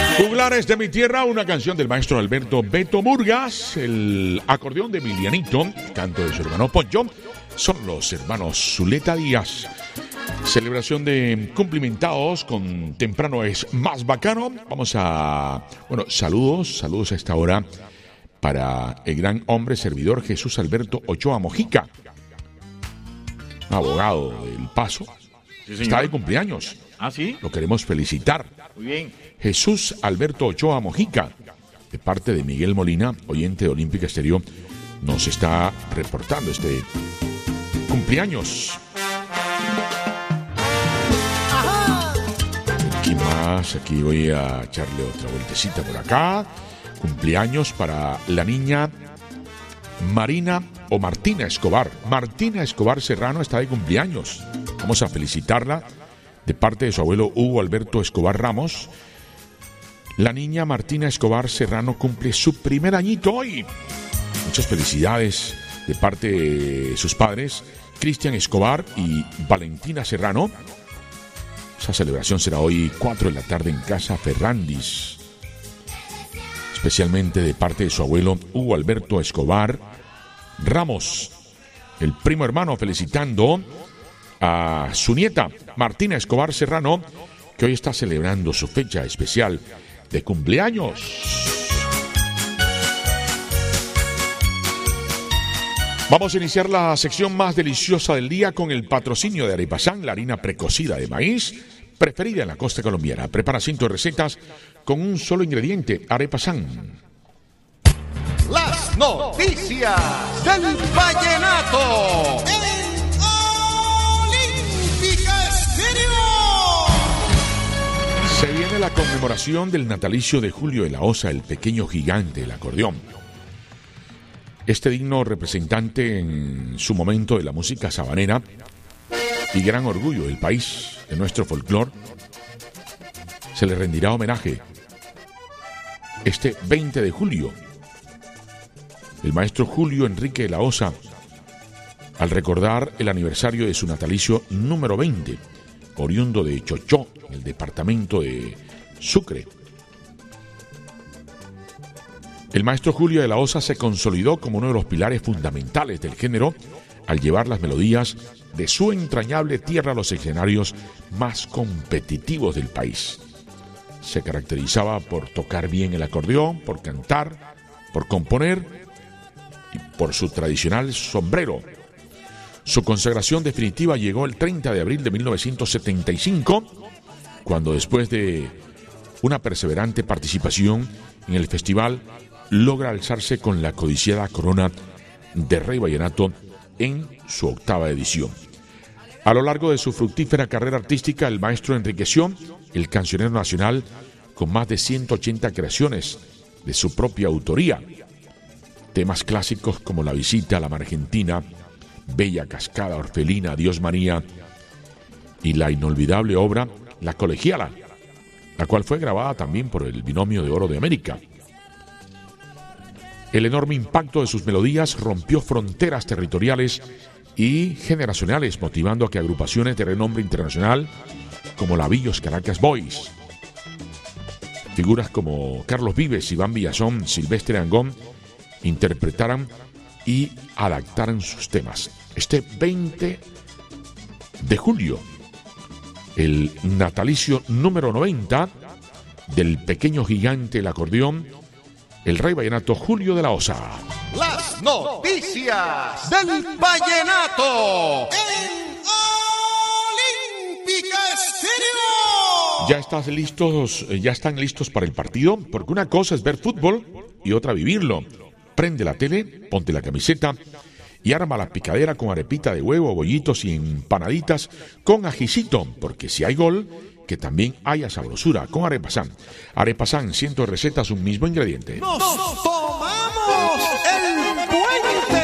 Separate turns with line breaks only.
Juglares de mi tierra, una canción del maestro Alberto Beto Murgas, el acordeón de Emilianito, canto de su hermano Poncho, son los hermanos Zuleta Díaz. Celebración de cumplimentados con Temprano es más bacano. Vamos a, saludos a esta hora para el gran hombre servidor Jesús Alberto Ochoa Mojica, abogado del Paso.
Sí, señor.
Está de cumpleaños.
¿Ah, sí?
Lo queremos felicitar.
Muy bien.
Jesús Alberto Ochoa Mojica, de parte de Miguel Molina, oyente de Olímpica Estéreo, nos está reportando este cumpleaños. Aquí más, aquí voy a echarle otra vueltecita por acá. Cumpleaños para la niña Marina o Martina Escobar. Martina Escobar Serrano está de cumpleaños. Vamos a felicitarla de parte de su abuelo Hugo Alberto Escobar Ramos. La niña Martina Escobar Serrano cumple su primer añito hoy. Muchas felicidades de parte de sus padres, Cristian Escobar y Valentina Serrano. Esa celebración será hoy 4 de la tarde en Casa Ferrandis. Especialmente de parte de su abuelo Hugo Alberto Escobar Ramos, el primo hermano, felicitando a su nieta Martina Escobar Serrano, que hoy está celebrando su fecha especial de cumpleaños. Vamos a iniciar la sección más deliciosa del día con el patrocinio de Arepasán, la harina precocida de maíz preferida en la costa colombiana. Prepara 100 recetas con un solo ingrediente, Arepasán.
Las noticias del vallenato.
Se viene la conmemoración del natalicio de Julio de la Osa, el pequeño gigante del acordeón. Este digno representante en su momento de la música sabanera y gran orgullo del país, de nuestro folclore, se le rendirá homenaje este 20 de julio. El maestro Julio Enrique de la Osa, al recordar el aniversario de su natalicio número 20, oriundo de Chochó, en el departamento de Sucre. El maestro Julio de la Osa se consolidó como uno de los pilares fundamentales del género al llevar las melodías de su entrañable tierra a los escenarios más competitivos del país. Se caracterizaba por tocar bien el acordeón, por cantar, por componer y por su tradicional sombrero. Su consagración definitiva llegó el 30 de abril de 1975, cuando después de una perseverante participación en el festival, logra alzarse con la codiciada corona de Rey Vallenato en su 8ª edición. A lo largo de su fructífera carrera artística, el maestro enriqueció el cancionero nacional con más de 180 creaciones de su propia autoría. Temas clásicos como La Visita a la Mar Argentina, Bella Cascada Orfelina, Dios María y la inolvidable obra La Colegiala, la cual fue grabada también por el Binomio de Oro de América. El enorme impacto de sus melodías rompió fronteras territoriales y generacionales, motivando a que agrupaciones de renombre internacional como la Villos Caracas Boys, figuras como Carlos Vives, Iván Villazón, Silvestre Angón, interpretaran y adaptaran sus temas. Este 20 de julio, el natalicio número 90 del pequeño gigante del acordeón, el Rey Vallenato Julio de la Osa.
Las noticias del vallenato en Olímpica Estéreo.
Ya están listos para el partido, porque una cosa es ver fútbol y otra vivirlo. Prende la tele, ponte la camiseta y arma la picadera con arepita de huevo, bollitos y empanaditas con ajicito, porque si hay gol, que también haya sabrosura con Arepasán. Arepasán, 100 recetas, un mismo ingrediente.
Nos tomamos el puente.